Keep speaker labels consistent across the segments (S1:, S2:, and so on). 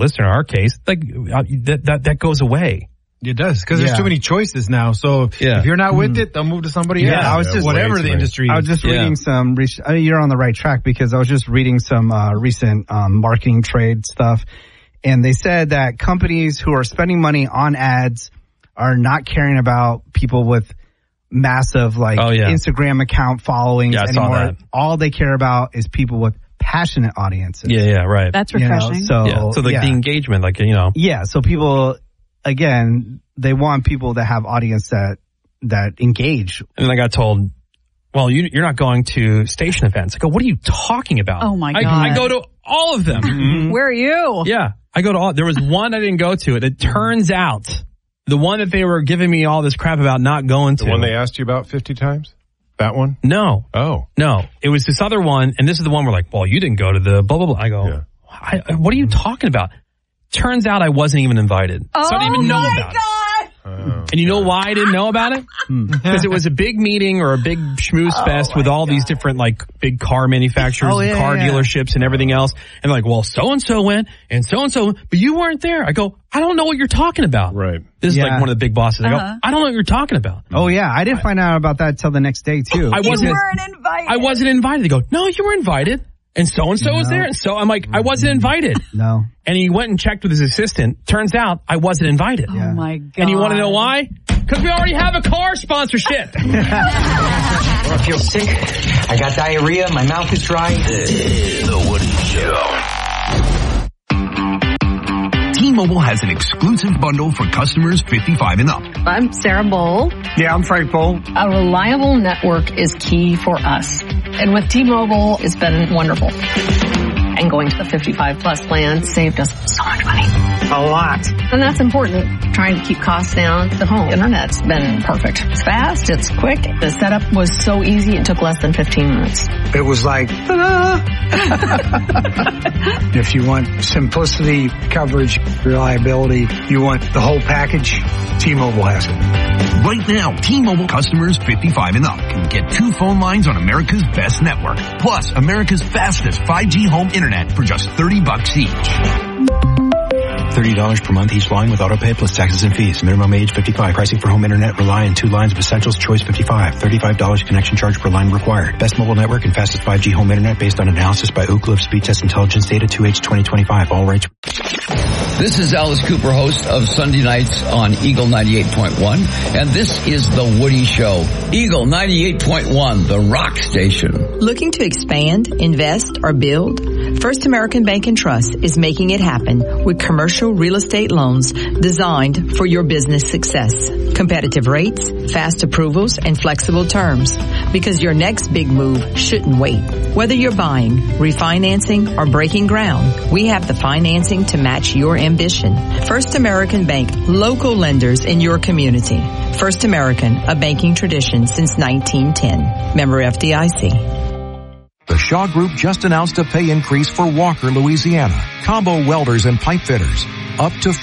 S1: listener, in our case, like that goes away.
S2: It does, because there's too many choices now. So if you're not with it, they'll move to somebody else.
S3: I was just
S2: whatever the industry is.
S3: I was just reading some. You're on the right track, because I was just reading some recent marketing trade stuff, and they said that companies who are spending money on ads are not caring about people with massive Instagram account followings anymore. All they care about is people with passionate audiences.
S1: Yeah, right.
S4: That's refreshing.
S1: So the engagement,
S3: so people. Again, they want people that have audience that engage.
S1: And I got told, well, you're not going to station events. I go, what are you talking about?
S4: Oh, my God.
S1: I go to all of them.
S4: Where are you?
S1: Yeah, I go to all. There was one I didn't go to. It turns out the one that they were giving me all this crap about not going to.
S5: The one they asked you about 50 times? That one?
S1: No.
S5: Oh.
S1: No. It was this other one, and this is the one where like, well, you didn't go to the blah, blah, blah. I go, what are you talking about? Turns out I wasn't even invited. So I didn't even know about it. And you know why I didn't know about it? Because it was a big meeting or a big schmooze fest with all these different like big car manufacturers, car dealerships and everything else. And like, well, so-and-so went and so-and-so, but you weren't there. I go, I don't know what you're talking about.
S5: Right.
S1: This is like one of the big bosses. I go, I don't know what you're talking about.
S3: Oh yeah. I didn't find out about that till the next day too.
S4: You weren't invited.
S1: I wasn't invited. They go, no, you were invited. And so-and-so was there. And so I'm like, I wasn't invited.
S3: No.
S1: And he went and checked with his assistant. Turns out I wasn't invited.
S4: Oh, my God.
S1: And you want to know why? Because we already have a car sponsorship.
S6: When I feel sick, I got diarrhea, my mouth is dry.
S7: The Woody Show. T-Mobile has an exclusive bundle for customers 55 and up.
S8: I'm Sarah Bowl.
S3: Yeah, I'm Frank Bowl.
S8: A reliable network is key for us. And with T-Mobile, it's been wonderful. And going to the 55 plus plan saved us so much money.
S3: A lot.
S8: And that's important. Trying to keep costs down. The home internet's been perfect. It's fast. It's quick. The setup was so easy. It took less than 15 minutes.
S9: It was like, ta-da! If you want simplicity, coverage, reliability, you want the whole package, T-Mobile has it.
S7: Right now, T-Mobile customers 55 and up can get 2 phone lines on America's best network, plus America's fastest 5G home internet for just $30 each.
S10: $30 per month each line with autopay plus taxes and fees. Minimum age 55. Pricing for home internet rely on 2 lines of essentials. Choice 55. $35 connection charge per line required. Best mobile network and fastest 5G home internet based on analysis by Ookla of Speed Test Intelligence Data 2H 2025. All rights.
S11: This is Alice Cooper, host of Sunday Nights on Eagle 98.1, and this is The Woody Show. Eagle 98.1, the rock station.
S12: Looking to expand, invest, or build? First American Bank and Trust is making it happen with commercial real estate loans designed for your business success. Competitive rates, fast approvals, and flexible terms. Because your next big move shouldn't wait. Whether you're buying, refinancing, or breaking ground, we have the financing to match your ambition. First American Bank, local lenders in your community. First American, a banking tradition since 1910. Member FDIC.
S13: The Shaw Group just announced a pay increase for Walker, Louisiana. Combo welders and pipe fitters, up to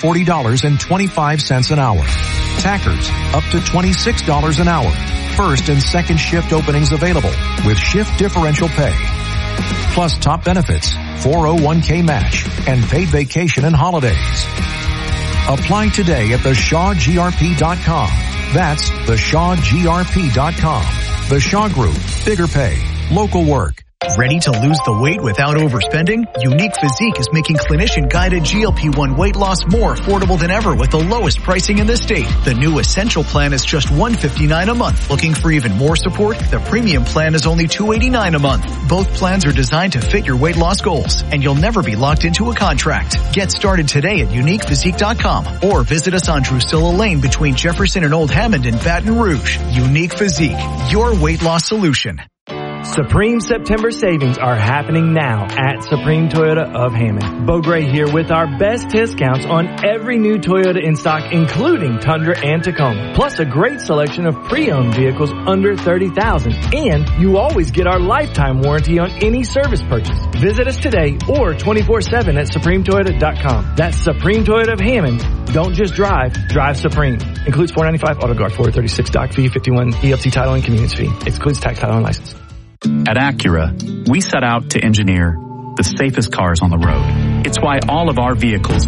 S13: $40.25 an hour. Tackers, up to $26 an hour. First and second shift openings available with shift differential pay. Plus top benefits, 401k match, and paid vacation and holidays. Apply today at theshawgrp.com. That's theshawgrp.com. The Shaw Group, bigger pay, local work.
S14: Ready to lose the weight without overspending? Unique Physique is making clinician-guided GLP-1 weight loss more affordable than ever with the lowest pricing in the state. The new Essential Plan is just $159 a month. Looking for even more support? The Premium Plan is only $289 a month. Both plans are designed to fit your weight loss goals, and you'll never be locked into a contract. Get started today at UniquePhysique.com or visit us on Drusilla Lane between Jefferson and Old Hammond in Baton Rouge. Unique Physique, your weight loss solution.
S15: Supreme September savings are happening now at Supreme Toyota of Hammond. Bo Gray here with our best discounts on every new Toyota in stock, including Tundra and Tacoma. Plus a great selection of pre-owned vehicles under $30,000. And you always get our lifetime warranty on any service purchase. Visit us today or 24/7 at SupremeToyota.com. That's Supreme Toyota of Hammond. Don't just drive, drive Supreme. Includes $495 auto guard, $436 doc fee, $51 ELT title and convenience fee. Excludes tax, title, and license.
S16: At Acura, we set out to engineer the safest cars on the road. It's why all of our vehicles